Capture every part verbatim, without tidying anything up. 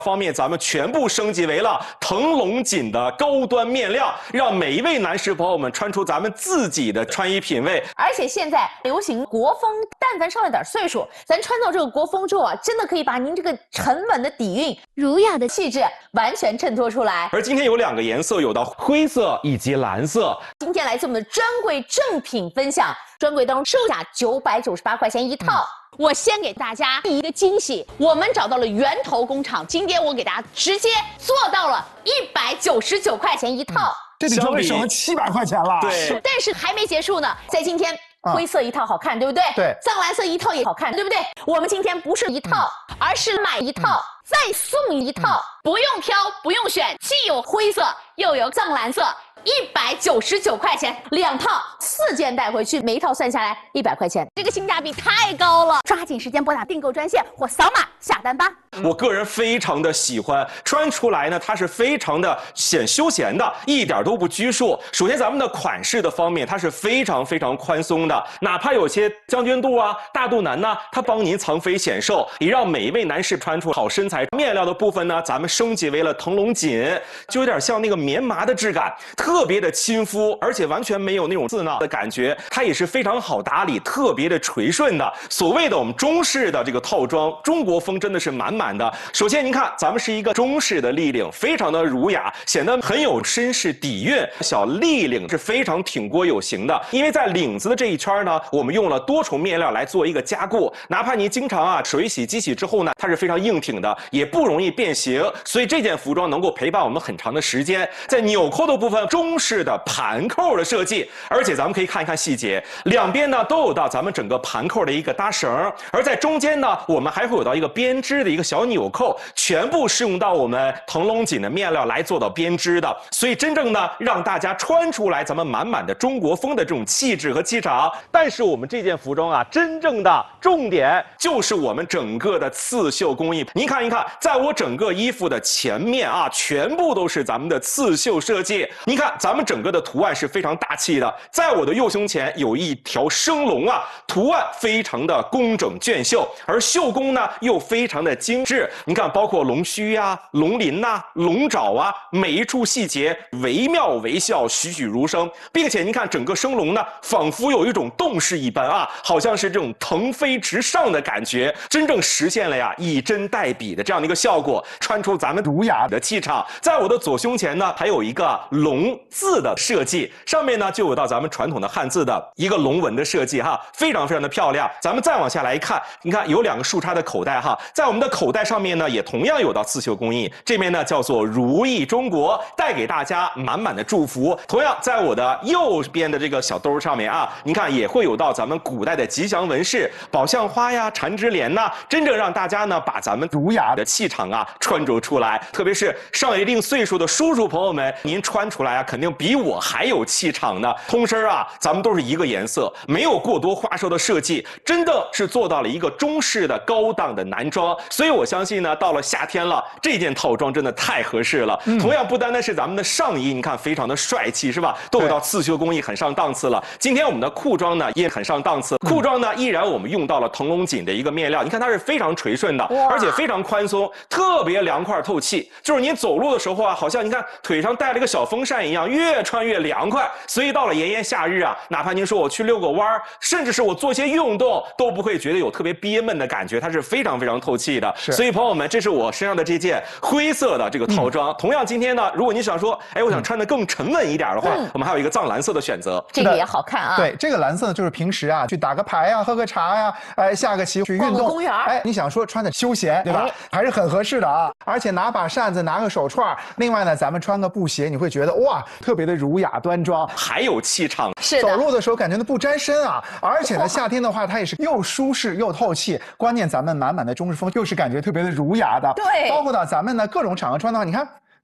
方面，咱们全部升级为了腾龙锦的高端面料，让每一位男士朋友们穿出咱们自己的穿衣品味。 而且现在流行国风，但凡上了点岁数，咱穿到这个国风之后啊，真的可以把您这个沉稳的底蕴、儒雅的气质完全衬托出来。 而今天有两个颜色，有到灰色以及蓝色。 今天来自我们的专柜正品分享，专柜当中售价九百九十八块钱一套。嗯我先给大家第一个惊喜，我们找到了源头工厂，今天我给大家直接做到了一百九十九块钱一套， 嗯、这比专柜省了七百块钱了。 对， 但是还没结束呢，在今天。灰色一套好看，对不对？ 对， 藏蓝色一套也好看，对不对？我们今天不是一套，嗯、而是买一套、嗯、再送一套，嗯、不用挑，不用选，既有灰色又有藏蓝色。一百九十九块钱两套，四件带回去，每一套算下来一百块钱，这个性价比太高了！抓紧时间拨打订购专线或扫码下单吧。 我个人非常的喜欢，穿出来呢，它是非常的显休闲的，一点都不拘束。首先，咱们的款式的方面，它是非常非常宽松的，哪怕有些将军肚啊、大肚腩呢，它帮您藏肥显瘦，也让每一位男士穿出好身材。面料的部分呢，咱们升级为了腾龙锦，就有点像那个棉麻的质感。特别的亲肤，而且完全没有那种刺挠的感觉，它也是非常好打理，特别的垂顺的。所谓的我们中式的这个套装，中国风真的是满满的。首先您看，咱们是一个中式的立领，非常的儒雅，显得很有绅士底蕴。小立领是非常挺锅有型的，因为在领子的这一圈呢，我们用了多重面料来做一个加固，哪怕您经常啊水洗、机洗之后呢，它是非常硬挺的，也不容易变形，所以这件服装能够陪伴我们很长的时间。在纽扣的部分，中式的盘扣的设计，而且咱们可以看一看细节，两边呢都有到咱们整个盘扣的一个搭绳，而在中间呢，我们还会有到一个编织的一个小纽扣，全部是用到我们腾龙锦的面料来做到编织的，所以真正呢让大家穿出来咱们满满的中国风的这种气质和气场。但是我们这件服装啊，真正的重点就是我们整个的刺绣工艺。您看一看，在我整个衣服的前面啊，全部都是咱们的刺绣设计。您看，咱们整个的图案是非常大气的，在我的右胸前有一条生龙啊，图案非常的工整隽秀，而绣工呢又非常的精致。你看，包括龙须呀、啊、龙鳞呐、啊、龙爪啊，每一处细节惟妙惟肖，栩栩如生，并且您看整个生龙呢，仿佛有一种动势一般啊，好像是这种腾飞直上的感觉，真正实现了呀以针代笔的这样的一个效果，穿出咱们儒雅的气场。在我的左胸前呢，还有一个龙字的设计，上面呢就有到咱们传统的汉字的一个龙纹的设计哈，非常非常的漂亮。咱们再往下来看，你看有两个竖插的口袋哈，在我们的口袋上面呢，也同样有到刺绣工艺，这面呢叫做如意中国，带给大家满满的祝福。同样，在我的右边的这个小兜上面啊，您看也会有到咱们古代的吉祥纹饰，宝相花呀、缠枝莲呐，真正让大家呢把咱们儒雅的气场啊穿着出来。特别是上一定岁数的叔叔朋友们，您穿出来啊，肯定比我还有气场呢。通身啊，咱们都是一个颜色，没有过多花哨的设计，真的是做到了一个中式的高档的男装。所以我相信呢，到了夏天了，这件套装真的太合适了。嗯、同样，不单单是咱们的上衣，你看非常的帅气，是吧？都有到刺绣工艺，很上档次了。今天我们的裤装呢也很上档次，裤装呢依然我们用到了腾龙锦的一个面料，你看它是非常垂顺的，而且非常宽松，特别凉快透气。就是您走路的时候啊，好像你看腿上带了个小风扇一样，越穿越凉快。所以到了炎炎夏日啊，哪怕您说我去遛个弯，甚至是我做些运动，都不会觉得有特别憋闷的感觉，它是非常非常透气的。所以朋友们，这是我身上的这件灰色的这个套装。嗯、同样，今天呢，如果你想说，哎，我想穿得更沉稳一点的话，嗯、我们还有一个藏蓝色的选择， 这个也好看啊。 对，这个蓝色呢，就是平时啊去打个牌呀、喝个茶呀，哎，下个棋去运动， 公园， 哎，你想说穿的休闲，对吧？哎、还是很合适的啊。而且拿把扇子，拿个手串，另外呢，咱们穿个布鞋，你会觉得哇，特别的儒雅端庄， 还有气场。 是的， 走路的时候感觉呢不沾身啊。而且呢，夏天的话，它也是又舒适又透气。关键咱们满满的中式风，又是感觉特别的儒雅的。 对， 包括到咱们呢各种场合穿的话，你看。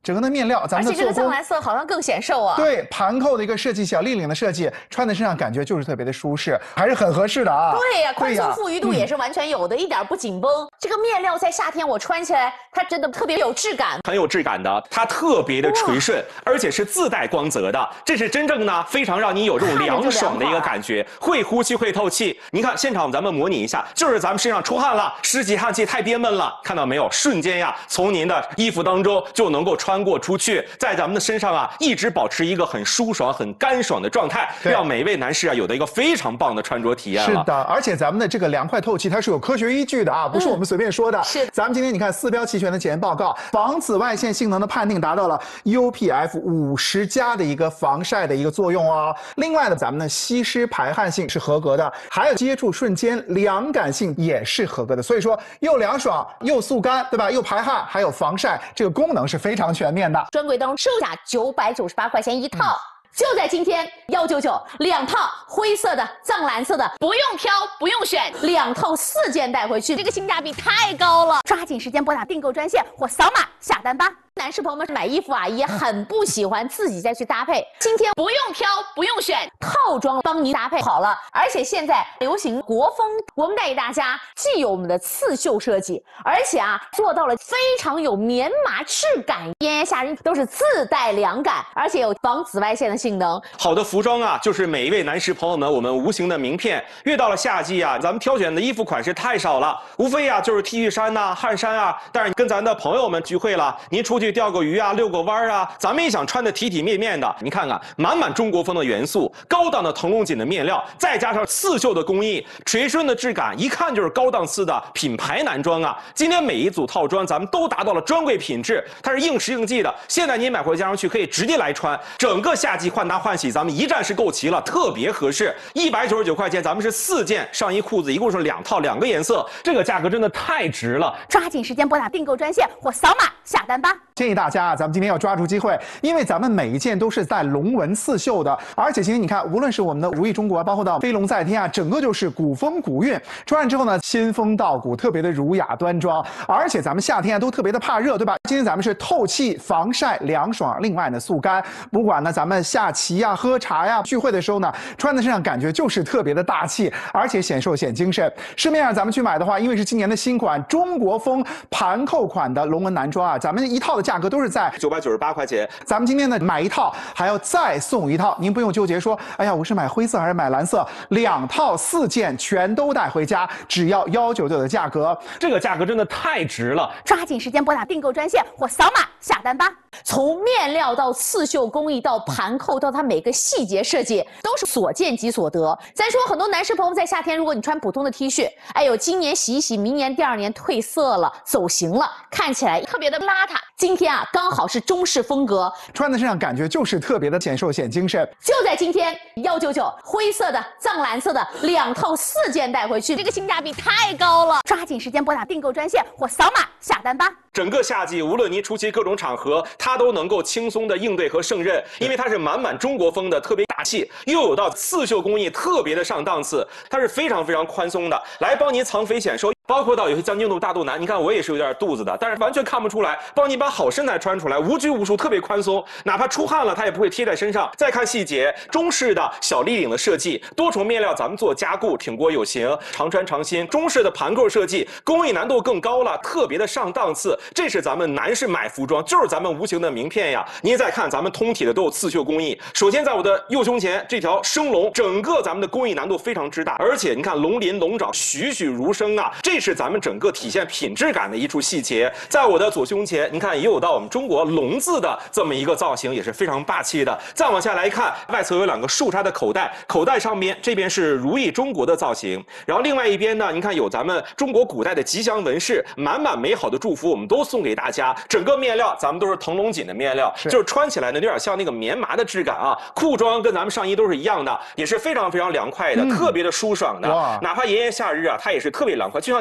整个的面料，咱们的做工， 而且这个藏蓝色好像更显瘦啊。 对，盘扣的一个设计，小立领的设计，穿在身上感觉就是特别的舒适，还是很合适的啊。 对呀、啊，宽松富裕度也是完全有的，嗯、一点不紧绷。这个面料在夏天我穿起来，它真的特别有质感， 很有质感的，它特别的垂顺，而且是自带光泽的，这是真正呢非常让你有这种凉爽的一个感觉，会呼吸会透气。您看现场咱们模拟一下，就是咱们身上出汗了，湿气汗气太憋闷了，看到没有？瞬间呀，从您的衣服当中就能够穿过出去，在咱们的身上啊，一直保持一个很舒爽、很干爽的状态，让每位男士啊有的一个非常棒的穿着体验了。 是的，而且咱们的这个凉快透气，它是有科学依据的啊，不是我们随便说的。 嗯、是， 咱们今天你看四标齐全的检验报告，防紫外线性能的判定达到了 U P F 五十加的一个防晒的一个作用哦。另外呢，咱们的吸湿排汗性是合格的，还有接触瞬间凉感性也是合格的。所以说又凉爽又速干，对吧？又排汗，还有防晒，这个功能是非常全面的。 专柜当中售价九百九十八块钱一套。嗯，就在今天一九九两套灰色的、藏蓝色的，不用挑，不用选，两套四件带回去，这个性价比太高了！抓紧时间拨打订购专线或扫码下单吧。男士朋友们买衣服啊，也很不喜欢自己再去搭配，今天不用挑，不用选，套装帮您搭配好了。而且现在流行国风，我们带给大家既有我们的刺绣设计，而且啊做到了非常有棉麻质感，炎炎夏日都是自带凉感，而且有防紫外线的性能。 好的服装啊，就是每一位男士朋友们我们无形的名片。越到了夏季啊，咱们挑选的衣服款式太少了，无非啊就是 T 恤衫呐、啊、汗衫啊。但是跟咱的朋友们聚会了，您出去钓个鱼啊，遛个弯啊，咱们也想穿的体体面面的。你看看，满满中国风的元素，高档的腾龙锦的面料，再加上刺绣的工艺，垂顺的质感，一看就是高档次的品牌男装啊。今天每一组套装咱们都达到了专柜品质，它是应时应季的。现在您买回家上去可以直接来穿，整个夏季换搭换洗咱们一站式购齐了，特别合适。一百九十九块钱，咱们是四件上衣裤子，一共是两套，两个颜色，这个价格真的太值了。 抓紧时间拨打订购专线或扫码下单吧。 建议大家啊，咱们今天要抓住机会，因为咱们每一件都是带龙纹刺绣的，而且今天你看，无论是我们的如意中国，包括到飞龙在天啊，整个就是古风古韵，穿上之后呢，仙风道骨，特别的儒雅端庄。而且咱们夏天啊都特别的怕热，对吧？今天咱们是透气、防晒、凉爽，另外呢速干。不管呢咱们下棋呀、喝茶呀、聚会的时候呢，穿在身上感觉就是特别的大气，而且显瘦显精神。市面上咱们去买的话，因为是今年的新款中国风盘扣款的龙纹男装啊，咱们一套的价格都是在九百九十八块钱。 咱们今天呢买一套还要再送一套，您不用纠结说，哎呀，我是买灰色还是买蓝色，两套四件全都带回家，只要一九九的价格， 这个价格真的太值了。 抓紧时间拨打订购专线或扫码下单吧。从面料到刺绣工艺到盘扣到它每个细节设计，都是所见即所得。咱说很多男士朋友在夏天，如果你穿普通的 T 恤，哎呦，今年洗一洗，明年第二年褪色了，走形了，看起来特别的邋遢。今天啊，刚好是中式风格， 穿在身上感觉就是特别的显瘦显精神。 就在今天一九九灰色的、藏蓝色的两套四件带回去，这个性价比太高了。抓紧时间拨打订购专线或扫码下单吧。 整个夏季，无论您出席各种场合，它都能够轻松的应对和胜任，因为它是满满中国风的，特别大气，又有到刺绣工艺，特别的上档次，它是非常非常宽松的，来帮您藏肥显瘦。包括到有些将军肚、大肚腩，你看我也是有点肚子的，但是完全看不出来，帮你把好身材穿出来，无拘无束，特别宽松，哪怕出汗了，它也不会贴在身上。再看细节，中式的小立领的设计，多重面料咱们做加固，挺过有型，常穿常新。中式的盘扣设计，工艺难度更高了，特别的上档次。这是咱们男士买服装，就是咱们无形的名片呀。您再看咱们通体的都有刺绣工艺，首先在我的右胸前这条生龙，整个咱们的工艺难度非常之大，而且你看龙鳞龙爪栩栩如生啊，这是咱们整个体现品质感的一处细节。在我的左胸前，你看也有到我们中国龙字的这么一个造型，也是非常霸气的。再往下来看，外侧有两个竖插的口袋，口袋上边这边是如意中国的造型，然后另外一边呢，您看有咱们中国古代的吉祥纹饰，满满美好的祝福，我们都送给大家。整个面料咱们都是腾龙锦的面料，是就是穿起来呢有点像那个棉麻的质感啊。裤装跟咱们上衣都是一样的，也是非常非常凉快的，嗯、特别的舒爽的。哪怕炎炎夏日啊，它也是特别凉快，就像您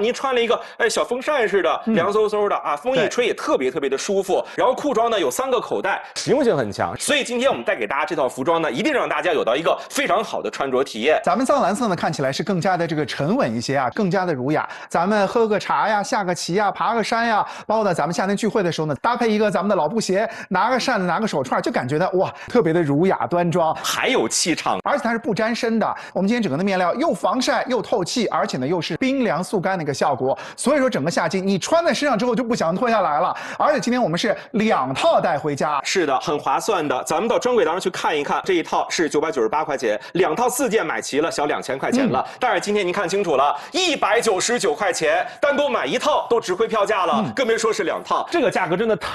您穿了一个哎小风扇似的，凉飕飕的啊，风一吹也特别特别的舒服。然后裤装呢有三个口袋，实用性很强。所以今天我们带给大家这套服装呢，一定让大家有到一个非常好的穿着体验。 咱们藏蓝色呢看起来是更加的这个沉稳一些啊，更加的儒雅。咱们喝个茶呀，下个棋呀，爬个山呀，包括呢咱们夏天聚会的时候呢，搭配一个咱们的老布鞋，拿个扇子，拿个手串，就感觉到哇，特别的儒雅端庄， 还有气场， 而且它是不沾身的。我们今天整个的面料又防晒又透气，而且呢又是冰凉速干的一个效果，所以说整个夏季你穿在身上之后就不想脱下来了。而且今天我们是两套带回家， 是的，很划算的。咱们到专柜当中去看一看，这一套是九百九十八块钱，两套四件买齐了，小两千块钱了。嗯、但是今天您看清楚了，一百九十九块钱，单独买一套都值回票价了，嗯、更别说是两套，这个价格真的太。